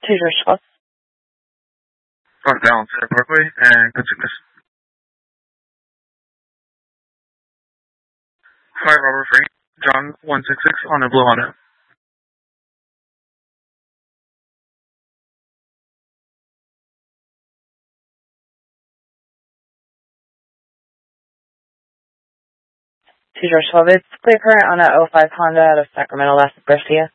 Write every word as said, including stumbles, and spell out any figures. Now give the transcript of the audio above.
Two George twelve. Front down to Parkway and continuous. Five Robert Frank, John one six six on a blue Honda. Two George twelve. It's clear current on a oh five Honda out of Sacramento, Las Garcia.